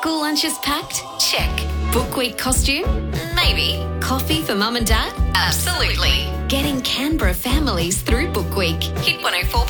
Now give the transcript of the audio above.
School lunches packed? Check. Book week costume? Maybe. Coffee for mum and dad? Absolutely. Getting Canberra families through Book Week. Hit 104.9